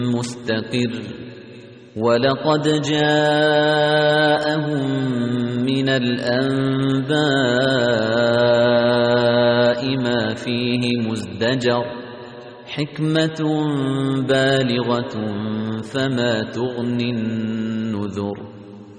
مستقر ولقد جاءهم من الأنباء ما فيه مزدجر حكمة بالغة فما تغني النذر